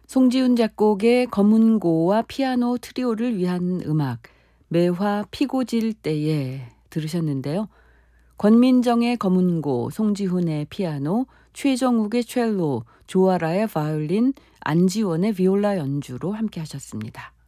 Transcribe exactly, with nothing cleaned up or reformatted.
송지훈 작곡의 검은고와 피아노 트리오를 위한 음악 매화 피고 질 때에 들으셨는데요. 권민정의 검은고, 송지훈의 피아노, 최정욱의 첼로, 조아라의 바이올린, 안지원의 비올라 연주로 함께 하셨습니다.